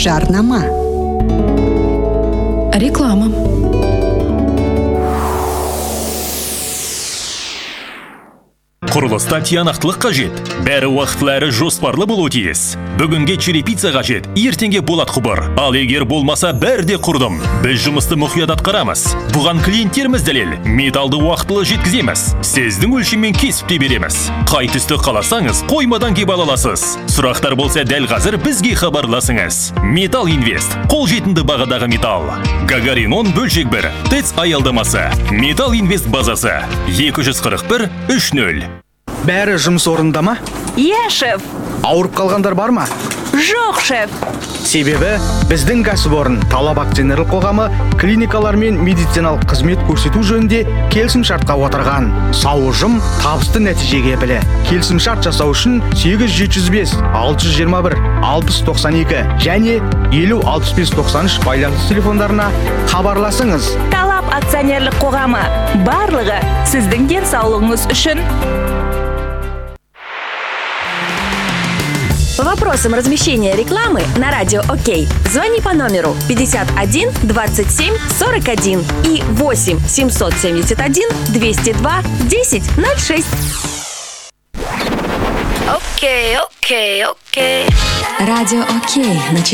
жарнама. Реклама. Құрылыста тиянақтылық қажет. Бәрі уақытлары жоспарлы болуы тиіс. Бүгінге черепица қажет, ертеңге болат құбыр. Ал егер болмаса бәрде құрдым. Біз жұмысты мұқият атқарамыз. Бұған клиенттеріміз дәлел. Металды уақытылы жеткіземіз. Сіздің өлшеммен кесіп те береміз. Қай түсті қаласаңыз, қоймадан кеп ала аласыз. Сұрақтар болса дәл қазір бізге хабарласыңыз. Металл Инвест. Қолжетімді бағадағы металл. Гагарин 10 бөлшек 1. ТЭЦ аялдамасы. Металл Инвест базасы. 241-30. Бәрі жұмыс орнында ма? Иә, шеф. Ауырып қалғандар бар ма? Жоқ, шеф. Себебі біздің кәсіпорын Талап акционерлік қоғамы клиникалар мен медициналық қызмет көрсету жөнінде келісімшартқа отырған. Сау ұжым табысты нәтижеге білі. Келісімшарт жасау үшін 8705 621 6092 және 50 65 93 байланыс телефондарына хабарласыңыз. Талап акционерлік қоғамы. Барлығы сіздің денсаулығыңыз үшін. По вопросам размещения рекламы на радио ОК звони по номеру 51 27 41 и 8 771 202 10 06. Окей. Радио ОК.